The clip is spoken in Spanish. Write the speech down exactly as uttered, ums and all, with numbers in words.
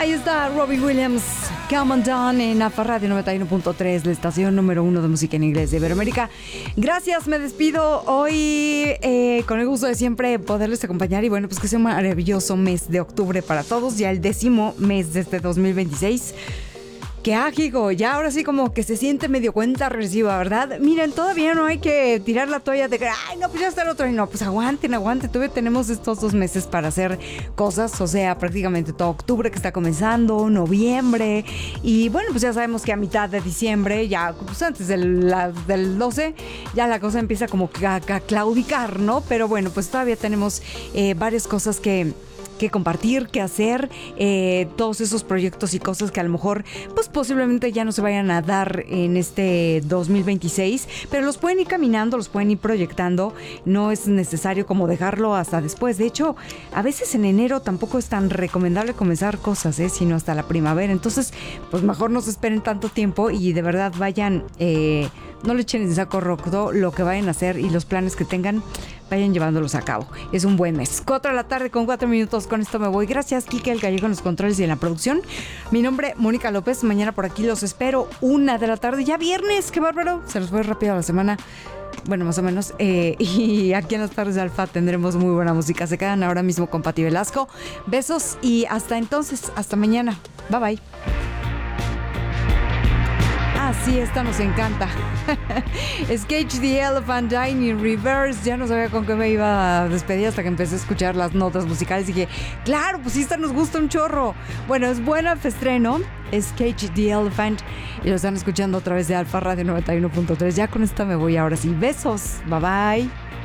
Ahí está Robbie Williams, Come On Down en Alfa Radio noventa y uno punto tres, la estación número uno de música en inglés de Iberoamérica. Gracias, me despido hoy eh, con el gusto de siempre poderles acompañar y bueno, pues que sea un maravilloso mes de octubre para todos, ya el décimo mes de este dos mil veintiséis. Qué ágico, ya ahora sí como que se siente medio cuenta regresiva, ¿verdad? Miren, todavía no hay que tirar la toalla de que, ay, no, pues ya está el otro. Y no, pues aguanten, aguanten. Todavía tenemos estos dos meses para hacer cosas, o sea, prácticamente todo octubre que está comenzando, noviembre. Y bueno, pues ya sabemos que a mitad de diciembre, ya pues antes del, la, del doce, ya la cosa empieza como a, a claudicar, ¿no? Pero bueno, pues todavía tenemos eh, varias cosas que... que compartir, que hacer, eh, todos esos proyectos y cosas que a lo mejor pues posiblemente ya no se vayan a dar en este dos mil veintiséis, pero los pueden ir caminando, los pueden ir proyectando, no es necesario como dejarlo hasta después. De hecho, a veces en enero tampoco es tan recomendable comenzar cosas, ¿eh? Sino hasta la primavera, entonces pues mejor no se esperen tanto tiempo y de verdad vayan, eh, no le echen en saco roto lo que vayan a hacer y los planes que tengan, vayan llevándolos a cabo. Es un buen mes. cuatro de la tarde con cuatro minutos. Con esto me voy. Gracias, Kike el Gallego en los controles y en la producción. Mi nombre, Mónica López. Mañana por aquí los espero. Una de la tarde. Ya viernes. ¡Qué bárbaro! Se los fue rápido la semana. Bueno, más o menos. Eh, y aquí en las tardes de Alfa tendremos muy buena música. Se quedan ahora mismo con Pati Velasco. Besos y hasta entonces. Hasta mañana. Bye, bye. Ah, sí, esta nos encanta. Es Cage the Elephant Dying in Reverse. Ya no sabía con qué me iba a despedir hasta que empecé a escuchar las notas musicales y dije, claro, pues esta nos gusta un chorro. Bueno, es buena estreno. Es Cage the Elephant y lo están escuchando a través de Alfa Radio noventa y uno punto tres. Ya con esta me voy ahora sí. Besos. Bye bye.